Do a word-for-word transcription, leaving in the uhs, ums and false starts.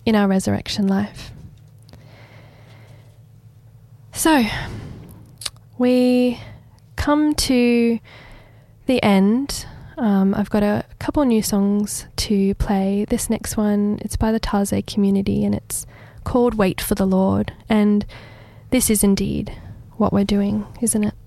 in our resurrection life. So, we come to the end. Um, I've got a couple new songs to play. This next one, it's by the Taizé community and it's called Wait for the Lord. And this is indeed what we're doing, isn't it?